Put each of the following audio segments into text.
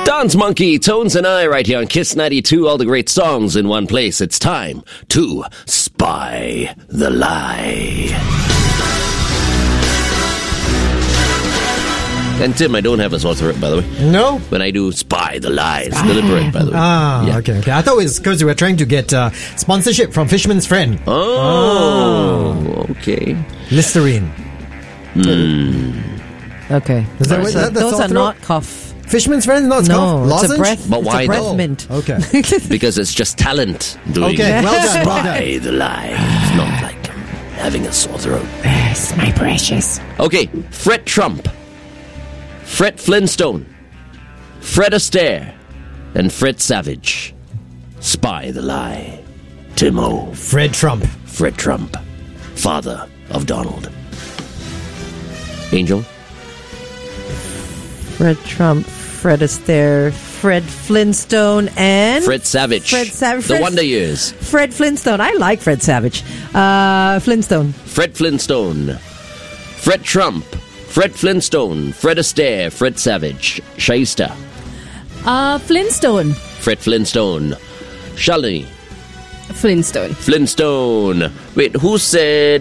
Dance Monkey, Tones and I right here on Kiss 92. All the great songs in one place. It's time to Spy the Lie. And Tim, I don't have a sore throat, by the way. No? When I do Spy the Lie, it's deliberate, by the way. Okay. I thought it was because we were trying to get sponsorship from Fisherman's Friend. Okay. Listerine. Okay. Is that what, that's Those sore are throat? not cough. Fisherman's Friend, not cough? No, it's Lozenge? a breath. But why it's a breath though? mint. Okay. Because it's just talent doing Okay, well done, well done. Spy the Lie. It's not like having a sore throat. Yes, my precious. Okay, Fred Trump, Fred Flintstone, Fred Astaire, and Fred Savage. Spy the Lie. Timo. Fred Trump. Fred Trump, father of Donald. Angel? Fred Trump, Fred Astaire, Fred Flintstone, and... Fred Savage. Fred Savage. The Wonder Years. Fred Flintstone. I like Fred Savage. Flintstone. Fred Flintstone. Fred Trump. Fred Flintstone. Fred Astaire. Fred Savage. Shaista. Flintstone. Fred Flintstone. Shalini. Flintstone. Flintstone. Wait, who said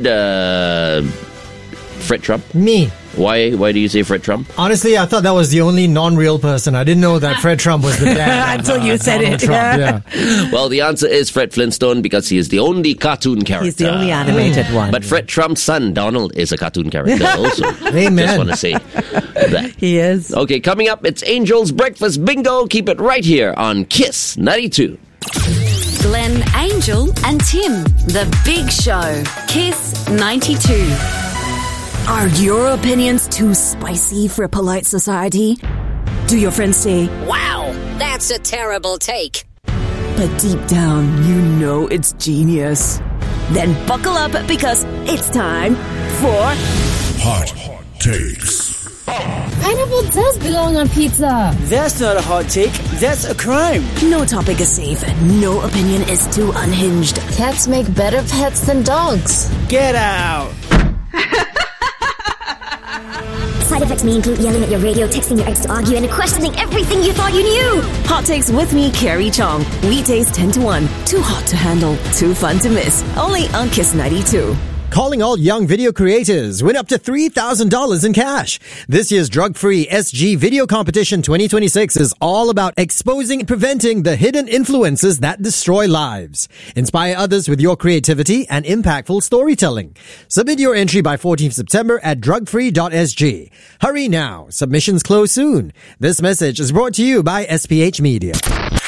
Fred Trump? Me. Why do you say Fred Trump? Honestly, I thought that was the only non-real person. I didn't know that Fred Trump was the dad of, Until you said Donald it. Trump. Yeah. Well, the answer is Fred Flintstone because he is the only cartoon character. He's the only animated one. But Fred Trump's son, Donald, is a cartoon character also. Amen. Just want to say that. He is. Okay, coming up, it's Angel's Breakfast Bingo. Keep it right here on Kiss 92. Glenn, Angel, and Tim. The Big Show. Kiss 92. Are your opinions too spicy for a polite society? Do your friends say, Wow, that's a terrible take. but deep down, you know it's genius? Then buckle up because it's time for Hot Takes. Pineapple does belong on pizza. That's not a hot take. That's a crime. No topic is safe, no opinion is too unhinged. Cats make better pets than dogs. Get out. Side effects may include yelling at your radio, texting your ex to argue, and questioning everything you thought you knew. Hot Takes with me, Carrie Chong. Weekdays 10 to 1. Too hot to handle, too fun to miss. Only on Kiss 92. Calling all young video creators. Win up to $3,000 in cash. This year's drug-free SG Video Competition 2026 is all about exposing and preventing the hidden influences that destroy lives. Inspire others with your creativity and impactful storytelling. Submit your entry by 14th September at drugfree.sg. Hurry now. Submissions close soon. This message is brought to you by SPH Media.